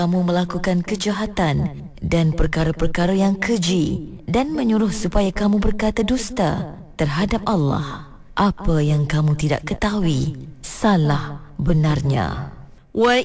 kamu melakukan kejahatan dan perkara-perkara yang keji dan menyuruh supaya kamu berkata dusta terhadap Allah. Apa yang kamu tidak ketahui salah benarnya. Wa